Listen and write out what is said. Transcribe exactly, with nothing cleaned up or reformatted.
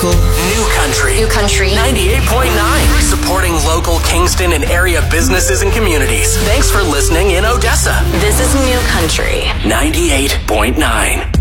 local. New Country. New Country. ninety-eight point nine. Supporting local Kingston and area businesses and communities. Thanks for listening in Odessa. This is New Country. ninety-eight point nine.